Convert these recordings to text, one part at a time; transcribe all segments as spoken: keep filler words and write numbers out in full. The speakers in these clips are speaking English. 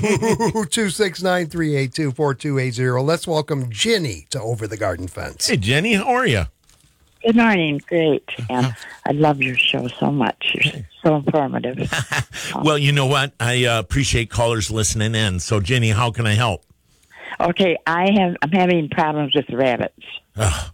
two six nine, three eight two, four two eight zero. Let's welcome Jenny to Over the Garden Fence. Hey, Jenny, how are you? Good morning. Great. And I love your show so much. You're so informative. Well, you know what? I uh, appreciate callers listening in. So, Jenny, how can I help? Okay, I have, I'm having problems with rabbits. Oh,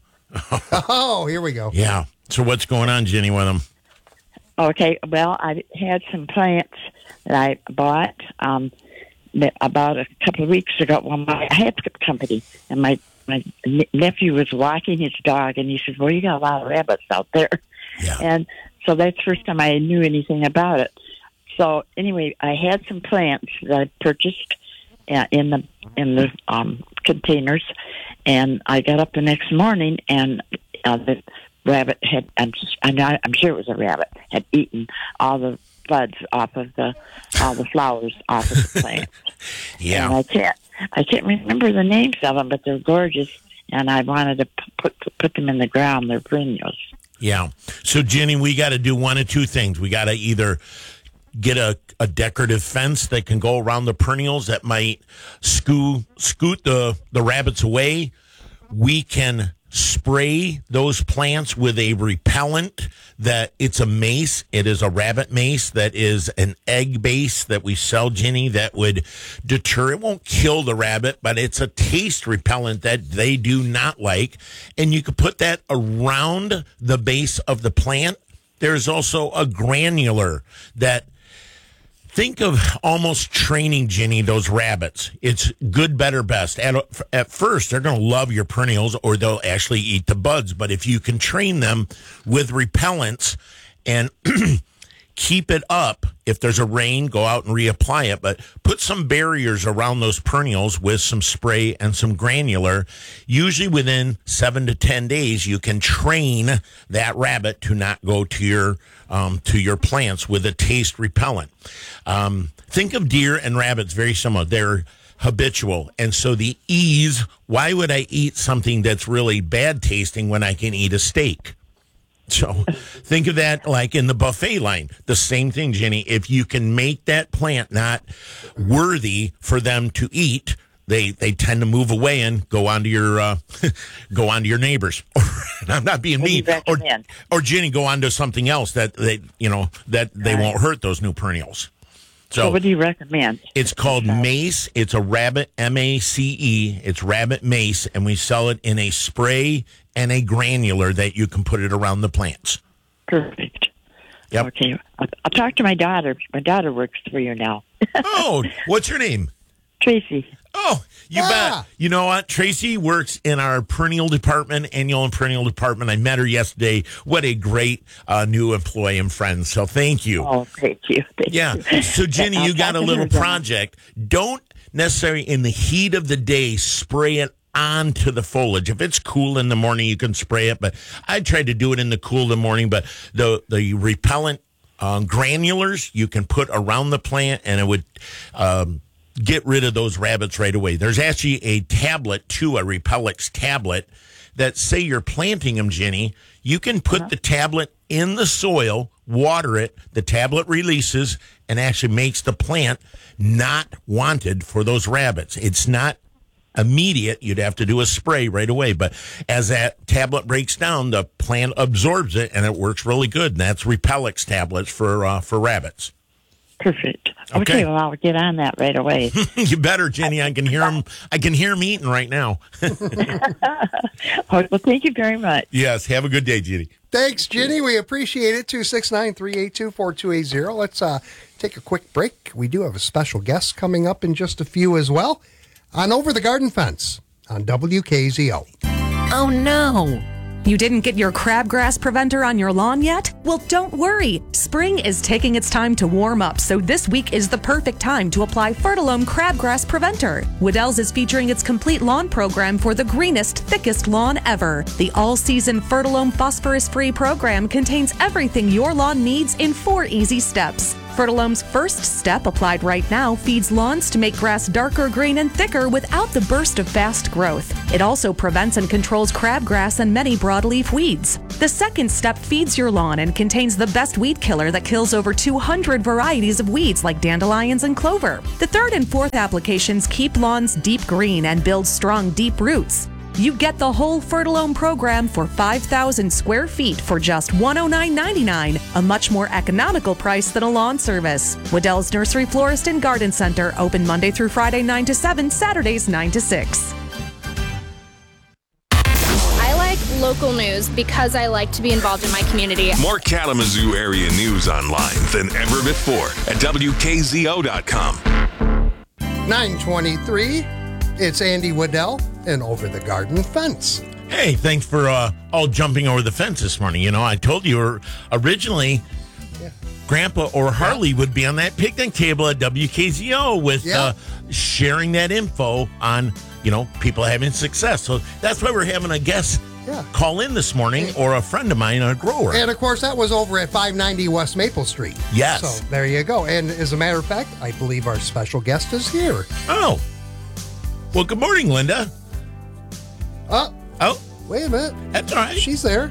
Oh, here we go. yeah. So what's going on, Jenny, with them? Okay, well, I had some plants that I bought um, that about a couple of weeks ago. Well, my, I had company, and my, my nephew was walking his dog, and he said, well, you got a lot of rabbits out there. Yeah. And so that's the first time I knew anything about it. So anyway, I had some plants that I purchased uh, in the in the um, containers, and I got up the next morning, and uh, the rabbit had, I'm, just, I'm, not, I'm sure it was a rabbit, had eaten all the buds off of the, all the flowers off of the plant. Yeah. And I can't, I can't remember the names of them, but they're gorgeous, and I wanted to put put them in the ground. They're perennials. Yeah. So, Jenny, we got to do one of two things. We got to either get a, a decorative fence that can go around the perennials that might scoot, scoot the, the rabbits away. We can spray those plants with a repellent that it's a mace. It is a rabbit mace that is an egg base that we sell, Jenny, that would deter. It won't kill the rabbit, but it's a taste repellent that they do not like. And you could put that around the base of the plant. There's also a granular that, think of almost training, Jenny, those rabbits. It's good, better, best. At, at first, they're going to love your perennials or they'll actually eat the buds. But if you can train them with repellents and keep it up, if there's a rain, go out and reapply it. But put some barriers around those perennials with some spray and some granular. Usually within seven to ten days, you can train that rabbit to not go to your um, to your plants with a taste repellent. Um, think of deer and rabbits very similar. They're habitual. And so the ease, why would I eat something that's really bad tasting when I can eat a steak? So think of that like in the buffet line. The same thing, Jenny. If you can make that plant not worthy for them to eat, they they tend to move away and go onto your uh, go onto your neighbors. I'm not being mean. Or, or Jenny, go onto something else that they you know that they won't hurt those new perennials. So, so what do you recommend? It's called Mace. It's a rabbit, M A C E. It's rabbit mace, and we sell it in a spray and a granular that you can put it around the plants. Perfect. Yep. Okay. I'll, I'll talk to my daughter. My daughter works for you now. Oh, what's your name? Tracy. Oh, you Ah. bet. You know what? Tracy works in our perennial department, annual and perennial department. I met her yesterday. What a great uh, new employee and friend. So thank you. Oh, thank you. Thank Yeah. you. So, Jenny, I'll you got talk a to little her again. project. Don't necessarily in the heat of the day spray it onto the foliage. If it's cool in the morning, you can spray it. But I tried to do it in the cool of the morning. But the, the repellent um, granulars you can put around the plant, and it would um, get rid of those rabbits right away. There's actually a tablet, too, a Repellix tablet, that say you're planting them, Jenny. You can put uh-huh. the tablet in the soil, water it, the tablet releases, and actually makes the plant not wanted for those rabbits. It's not immediate. You'd have to do a spray right away. But as that tablet breaks down, the plant absorbs it, and it works really good. And that's Repellix tablets for uh, for rabbits. Perfect. Okay. Okay, well, I'll get on that right away. You better, Jenny. I can hear him. I can hear him eating right now. Well, thank you very much. Yes. Have a good day, Jenny. Thanks, Jenny. We appreciate it. two six nine, three eight two, four two eight zero. Let's uh, take a quick break. We do have a special guest coming up in just a few as well on Over the Garden Fence on W K Z O. Oh, no. You didn't get your crabgrass preventer on your lawn yet? Well, don't worry. Spring is taking its time to warm up, so this week is the perfect time to apply Fertilome Crabgrass Preventer. Waddell's is featuring its complete lawn program for the greenest, thickest lawn ever. The all-season Fertilome phosphorus-free program contains everything your lawn needs in four easy steps. Fertilome's first step, applied right now, feeds lawns to make grass darker green and thicker without the burst of fast growth. It also prevents and controls crabgrass and many broadleaf weeds. The second step feeds your lawn and contains the best weed killer that kills over two hundred varieties of weeds like dandelions and clover. The third and fourth applications keep lawns deep green and build strong, deep roots. You get the whole Fertilome program for five thousand square feet for just one hundred nine dollars and ninety-nine cents, a much more economical price than a lawn service. Waddell's Nursery Florist and Garden Center, open Monday through Friday nine to seven, Saturdays nine to six. I like local news because I like to be involved in my community. More Kalamazoo area news online than ever before at W K Z O dot com. nine twenty-three, it's Andy Waddell and Over the Garden Fence. Hey, thanks for uh, all jumping over the fence this morning. You know, I told you originally Yeah. Grandpa or Harley would be on that picnic table at W K Z O with Yeah. uh, sharing that info on, you know, people having success. So that's why we're having a guest Yeah. call in this morning, or a friend of mine, a grower. And of course, that was over at five ninety West Maple Street. Yes. So there you go. And as a matter of fact, I believe our special guest is here. Oh. Well, good morning, Linda. Oh, Oh, wait a minute. that's all right. She's there.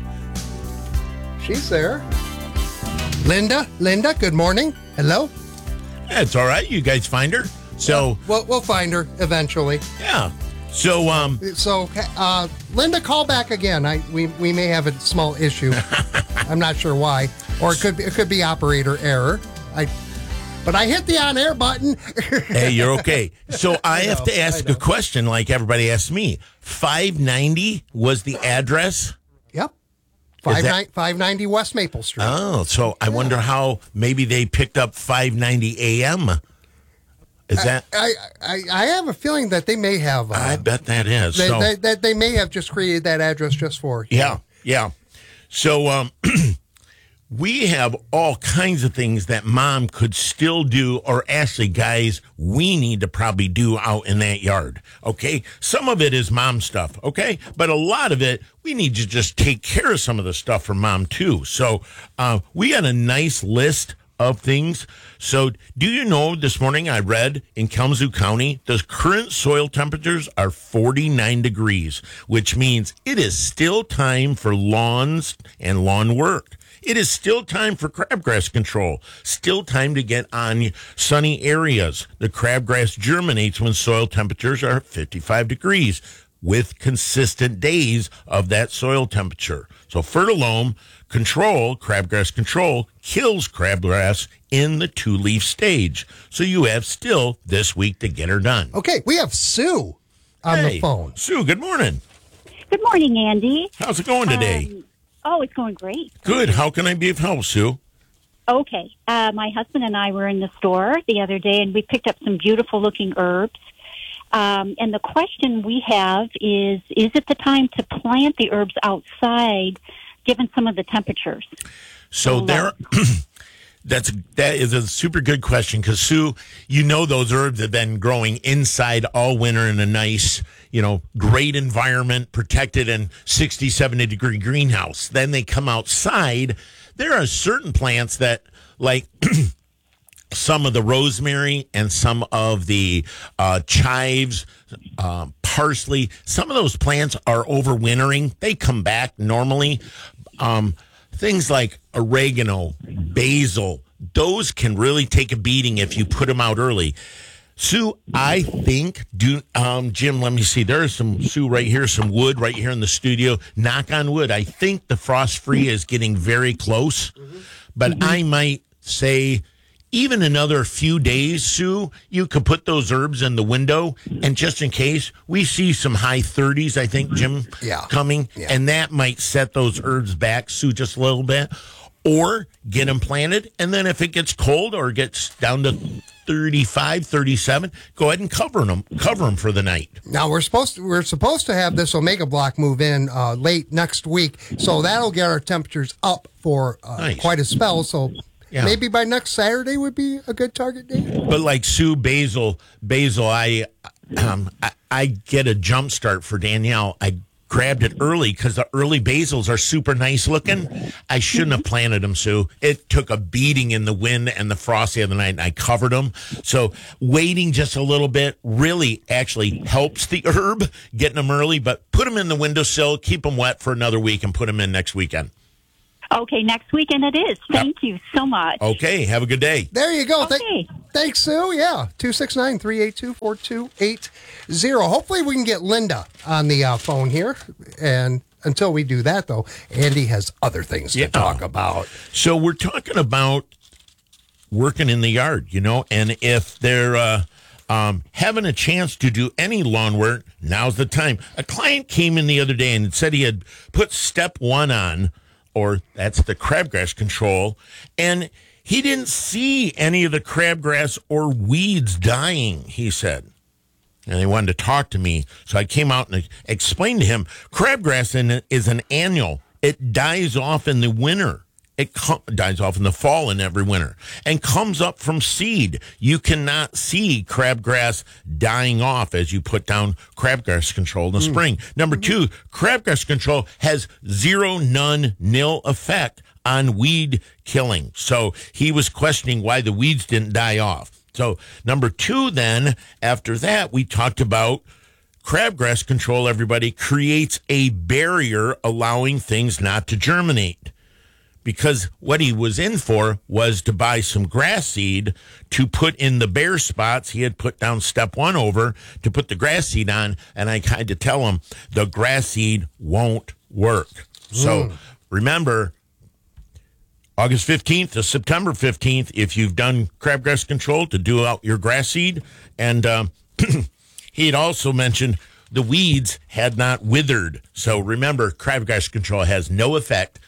She's there. Linda, Linda, good morning. Hello. That's all right. You guys find her. So, We'll, we'll find her eventually. yeah. So, um, So, uh, Linda, call back again. I we, we may have a small issue. I'm not sure why, or it could be, it could be operator error. I, but I hit the on air button. hey, you're okay. So I, I have know, to ask I a know. question like everybody asks me. five ninety was the address? Yep. Five that- nine five ninety West Maple Street. Oh, so I wonder how maybe they picked up five ninety A M. Is that? I, I I have a feeling that they may have. Uh, I bet that is. they, so, they, that they may have just created that address just for. you yeah, know. yeah. So um, we have all kinds of things that mom could still do, or actually, guys, we need to probably do out in that yard. Okay, some of it is mom stuff. Okay, but a lot of it we need to just take care of some of the stuff for mom too. So uh, we had a nice list of things. So do you know, this morning I read in Kalamazoo County, the current soil temperatures are forty-nine degrees, which means it is still time for lawns and lawn work. It is still time for crabgrass control. Still time to get on sunny areas. The crabgrass germinates when soil temperatures are fifty-five degrees with consistent days of that soil temperature. So Fertilome Control, crabgrass control, kills crabgrass in the two-leaf stage. So you have still this week to get her done. Okay, we have Sue on Hey, the phone. Sue, good morning. Good morning, Andy. How's it going today? Um, oh, it's going great. Good. How can I be of help, Sue? Okay. Uh, my husband and I were in the store the other day, and we picked up some beautiful looking herbs. Um, and the question we have is, is it the time to plant the herbs outside, given some of the temperatures? So Oh, there, that's that is a super good question, because Sue, you know those herbs have been growing inside all winter in a nice, you know, great environment, protected in sixty, seventy degree greenhouse. Then they come outside. There are certain plants that, like some of the rosemary and some of the uh, chives, uh, parsley, some of those plants are overwintering. They come back normally. Um, things like oregano, basil, those can really take a beating if you put them out early. Sue, I think, do um, Jim, let me see. There is some, Sue, right here, some wood right here in the studio. Knock on wood. I think the frost-free is getting very close, but mm-hmm. I might say even another few days, Sue, you could put those herbs in the window, and just in case, we see some high thirties, I think, Jim, yeah. coming, yeah. and that might set those herbs back, Sue, just a little bit. Or get them planted, and then if it gets cold or gets down to thirty-five, thirty-seven, go ahead and cover them, cover them for the night. Now we're supposed to, we're supposed to have this Omega block move in uh, late next week, so that'll get our temperatures up for uh, Nice. quite a spell. So Yeah. maybe by next Saturday would be a good target date. But like Sue, basil, basil, I, um, I, I get a jump start for Danielle. I grabbed it early because the early basils are super nice looking. I shouldn't have planted them, Sue. It took a beating in the wind and the frost the other night, and I covered them. So waiting just a little bit really actually helps the herb, getting them early, but put them in the windowsill, keep them wet for another week, and put them in next weekend. Okay, next weekend it is. Thank yep. you so much. Okay, have a good day. There you go. Okay. Th- thanks, Sue. Yeah, two six nine, three eight two, four two eight zero. Hopefully we can get Linda on the uh, phone here. And until we do that, though, Andy has other things yeah. to talk about. So we're talking about working in the yard, you know, and if they're uh, um, having a chance to do any lawn work, now's the time. A client came in the other day and said he had put step one on, or that's the crabgrass control, and he didn't see any of the crabgrass or weeds dying, he said. And he wanted to talk to me, so I came out and explained to him, crabgrass in is an annual. It dies off in the winter. It com- dies off in the fall and every winter and comes up from seed. You cannot see crabgrass dying off as you put down crabgrass control in the mm. spring. Number two, crabgrass control has zero, none, nil effect on weed killing. So he was questioning why the weeds didn't die off. So number two, then, after that, we talked about crabgrass control, everybody, creates a barrier allowing things not to germinate. Because what he was in for was to buy some grass seed to put in the bare spots. He had put down step one over to put the grass seed on, and I had to tell him the grass seed won't work. Mm. So remember, August fifteenth to September fifteenth, if you've done crabgrass control, to do out your grass seed. And um, he had also mentioned the weeds had not withered. So remember, crabgrass control has no effect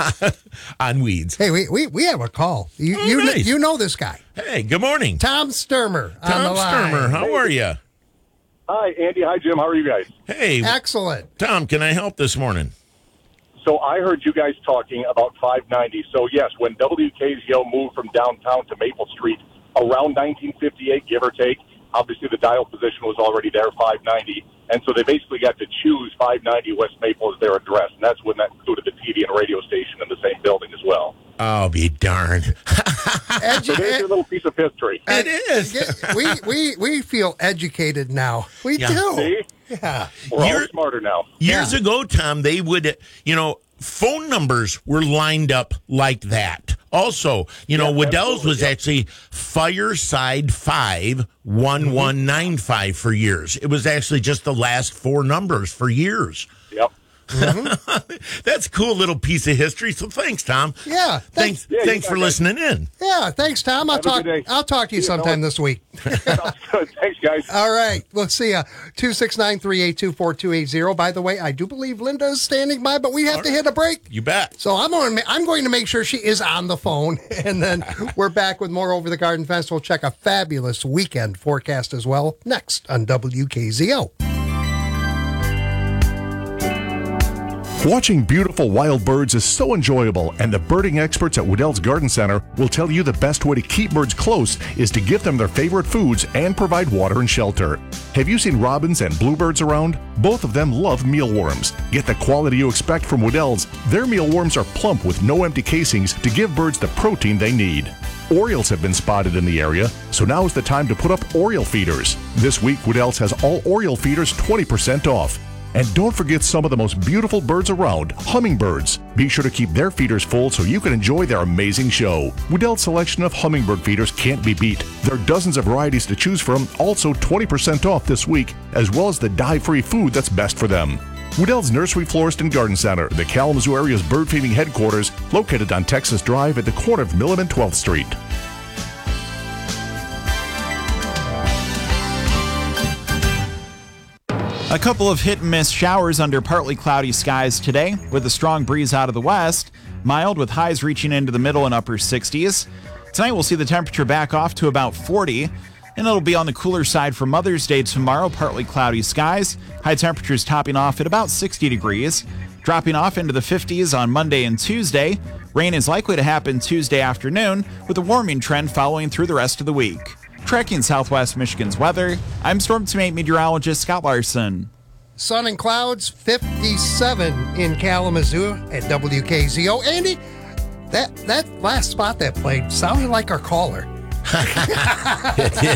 on weeds. Hey, we we, we have a call. You oh, you, nice. you know this guy. Hey, good morning. Tom Sturmer on Tom the line. Sturmer, how are you? Hi, Andy. Hi, Jim. How are you guys? Hey. Excellent. Tom, can I help this morning? So I heard you guys talking about five ninety. So, yes, when W K Z O moved from downtown to Maple Street around nineteen fifty-eight, give or take, obviously the dial position was already there, five ninety. And so they basically got to choose five ninety West Maple as their address. And that's when that included the T V and radio station in the same building as well. I'll be darned. Edu- so there's your little piece of history. It is. we, we, we feel educated now. We Yeah. do. See? Yeah. We're Year- all smarter now. Years Yeah. ago, Tom, they would, you know, phone numbers were lined up like that. Also, you know, Yeah, Waddell's absolutely, was yeah. actually Fireside five one one nine five for years. It was actually just the last four numbers for years. Yep. That's a cool little piece of history. So thanks, Tom. Yeah. Thanks, Yeah, you thanks for got that. listening in. Yeah. Thanks, Tom. I'll Have a talk. good day. I'll talk to you See you, sometime fellas. this week. Sounds good. Thanks, guys. All right. We'll see you. two six nine, three eight two, four two eight zero. By the way, I do believe Linda is standing by, but we have All to right. hit a break. You bet. So I'm going, to, I'm going to make sure she is on the phone. And then we're back with more Over the Garden Fence. We'll check a fabulous weekend forecast as well next on W K Z O. Watching beautiful wild birds is so enjoyable, and the birding experts at Waddell's Garden Center will tell you the best way to keep birds close is to give them their favorite foods and provide water and shelter. Have you seen robins and bluebirds around? Both of them love mealworms. Get the quality you expect from Waddell's. Their mealworms are plump with no empty casings to give birds the protein they need. Orioles have been spotted in the area, so now is the time to put up Oriole feeders. This week, Waddell's has all Oriole feeders twenty percent off. And don't forget some of the most beautiful birds around, hummingbirds. Be sure to keep their feeders full so you can enjoy their amazing show. Waddell's selection of hummingbird feeders can't be beat. There are dozens of varieties to choose from, also twenty percent off this week, as well as the dye-free food that's best for them. Waddell's Nursery Florist and Garden Center, the Kalamazoo area's bird feeding headquarters, located on Texas Drive at the corner of Milliman and twelfth Street. A couple of hit-and-miss showers under partly cloudy skies today, with a strong breeze out of the west, mild with highs reaching into the middle and upper sixties. Tonight we'll see the temperature back off to about forty, and it'll be on the cooler side for Mother's Day tomorrow, partly cloudy skies, high temperatures topping off at about sixty degrees, dropping off into the fifties on Monday and Tuesday. Rain is likely to happen Tuesday afternoon, with a warming trend following through the rest of the week. Tracking Southwest Michigan's weather, I'm Storm Team eight meteorologist Scott Larson. sun and clouds, fifty-seven in Kalamazoo at W K Z O. Andy, that, that last spot that played sounded like our caller. It did.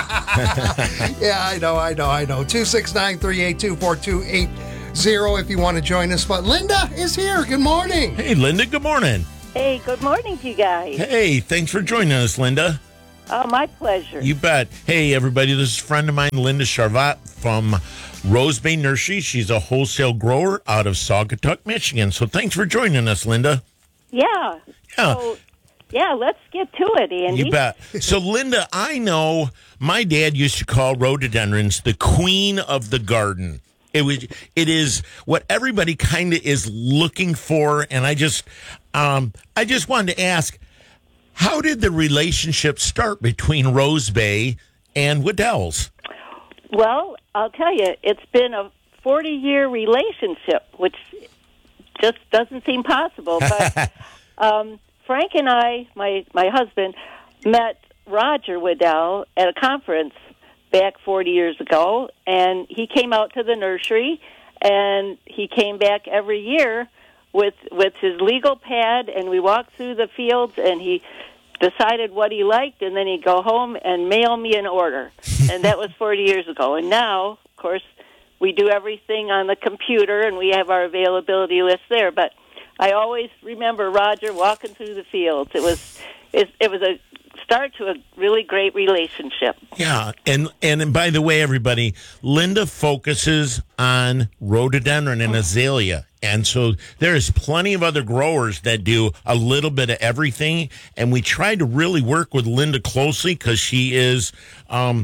Yeah, I know, I know, I know. two six nine, three eight two, four two eight zero if you want to join us. But Linda is here. Good morning. Hey, Linda, good morning. Hey, good morning to you guys. Hey, thanks for joining us, Linda. Oh, my pleasure. You bet. Hey, everybody, this is a friend of mine, Linda Charvat from Rose Bay Nursery. She's a wholesale grower out of Saugatuck, Michigan. So thanks for joining us, Linda. Yeah. Yeah. So, yeah, let's get to it, Andy. You bet. So, Linda, I know my dad used to call rhododendrons the queen of the garden. It was. It is what everybody kind of is looking for, and I just, um, I just wanted to ask, how did the relationship start between Rose Bay and Waddell's? Well, I'll tell you, it's been a forty-year relationship, which just doesn't seem possible. But um, Frank and I, my my husband, met Roger Waddell at a conference back forty years ago, and he came out to the nursery, and he came back every year with with his legal pad, and we walked through the fields, and he decided what he liked, and then he'd go home and mail me an order. And that was forty years ago. And now, of course, we do everything on the computer, and we have our availability list there. But I always remember Roger walking through the fields. It was it, it was a start to a really great relationship. Yeah, and and by the way, everybody, Linda focuses on rhododendron and azalea. And so there's plenty of other growers that do a little bit of everything. And we try to really work with Linda closely because she is, um,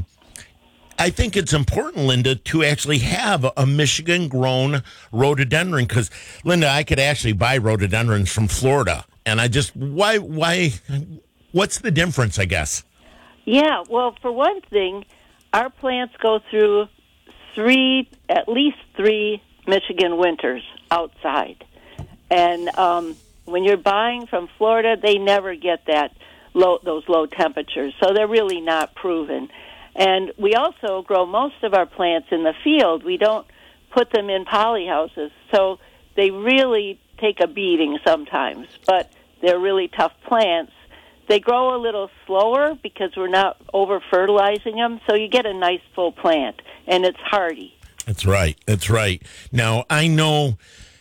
I think it's important, Linda, to actually have a Michigan-grown rhododendron. Because, Linda, I could actually buy rhododendrons from Florida. And I just, why, why, what's the difference, I guess? Yeah, well, for one thing, our plants go through three, at least three Michigan winters outside. And um, when you're buying from Florida, they never get that low, those low temperatures, so they're really not proven. And we also grow most of our plants in the field. We don't put them in polyhouses, so they really take a beating sometimes, but they're really tough plants. They grow a little slower because we're not over-fertilizing them, so you get a nice full plant, and it's hardy. That's right. That's right. Now, I know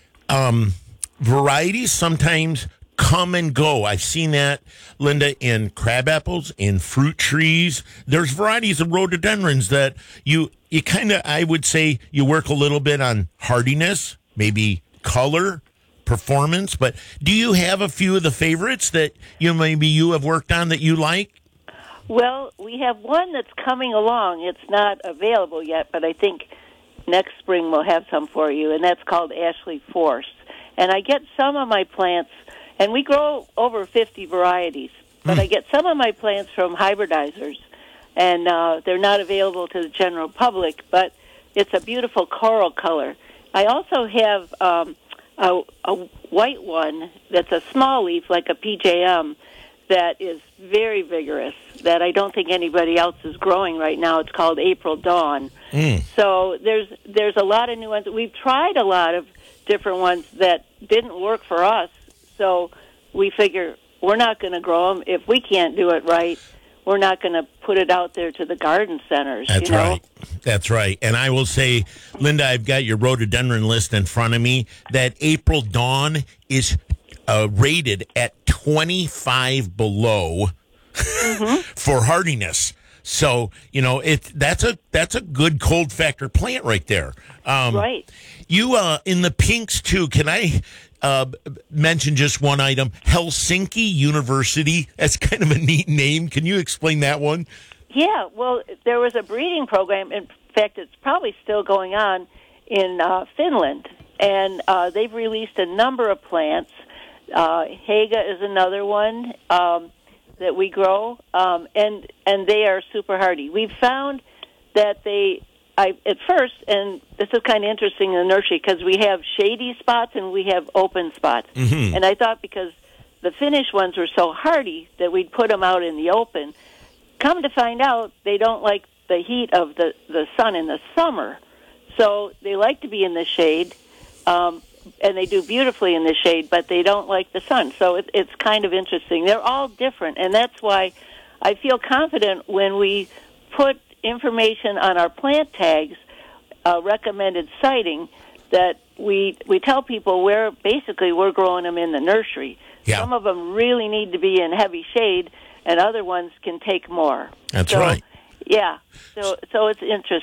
um, varieties sometimes come and go. I've seen that, Linda, in crab apples, in fruit trees. There's varieties of rhododendrons that you, you kind of, I would say, you work a little bit on hardiness, maybe color, performance. But do you have a few of the favorites that you maybe you have worked on that you like? Well, we have one that's coming along. It's not available yet, but I think next spring we'll have some for you, and that's called Ashley Force. And I get some of my plants, and we grow over fifty varieties, but mm. I get some of my plants from hybridizers, and uh, they're not available to the general public, but it's a beautiful coral color. I also have um, a, a white one that's a small leaf, like a P J M, that is very vigorous, that I don't think anybody else is growing right now. It's called April Dawn. Mm. So there's there's a lot of new ones. We've tried a lot of different ones that didn't work for us, so we figure we're not going to grow them. If we can't do it right, we're not going to put it out there to the garden centers. That's you know? right. That's right. And I will say, Linda, I've got your rhododendron list in front of me. That April Dawn is Uh, rated at twenty-five below mm-hmm. for hardiness. So, you know, it that's a that's a good cold factor plant right there. Um, right. You uh, in the pinks too. Can I uh, mention just one item? Helsinki University. That's kind of a neat name. Can you explain that one? Yeah. Well, there was a breeding program. In fact, it's probably still going on in uh, Finland, and uh, they've released a number of plants. Uh, Haga is another one um, that we grow, um, and and they are super hardy. We've found that they, I at first, and this is kind of interesting in the nursery because we have shady spots and we have open spots. Mm-hmm. And I thought because the Finnish ones were so hardy that we'd put them out in the open. Come to find out, they don't like the heat of the, the sun in the summer. So they like to be in the shade, um, and they do beautifully in the shade, but they don't like the sun. So it, it's kind of interesting. They're all different, and that's why I feel confident when we put information on our plant tags, uh, recommended siting, that we we tell people where basically we're growing them in the nursery. Yeah. Some of them really need to be in heavy shade, and other ones can take more. That's so, right. Yeah, so so it's interesting.